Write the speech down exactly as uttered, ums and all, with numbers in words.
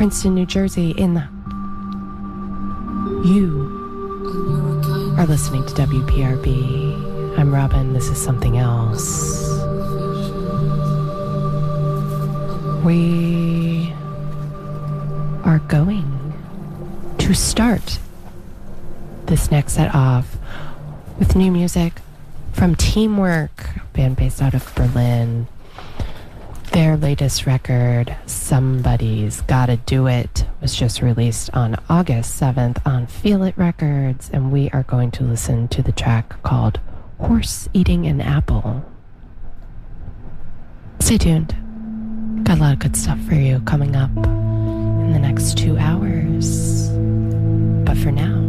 Princeton, New Jersey. In the... You are listening to W P R B. I'm Robin. This is Something Else. We are going to start this next set off with new music from Teamwork, band based out of Berlin. Their latest record, Somebody's Gotta Do It, was just released on August seventh on Feel It Records, and we are going to listen to the track called Horse Eating an Apple. Stay tuned. Got a lot of good stuff for you coming up in the next two hours. But for now,